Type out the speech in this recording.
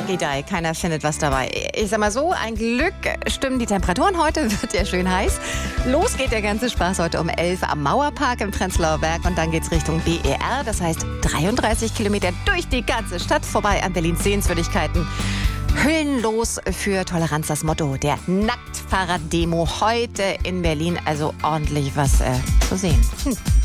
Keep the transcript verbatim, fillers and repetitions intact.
Doggy-Dye, keiner findet was dabei. Ich sag mal so, ein Glück stimmen die Temperaturen heute, wird ja schön heiß. Los geht der ganze Spaß heute um elf am Mauerpark im Prenzlauer Berg und dann geht's Richtung B E R, das heißt dreiunddreißig Kilometer durch die ganze Stadt, vorbei an Berlins Sehenswürdigkeiten. Hüllenlos für Toleranz, das Motto der Nacktfahrrad-Demo heute in Berlin, also ordentlich was äh, zu sehen. Hm.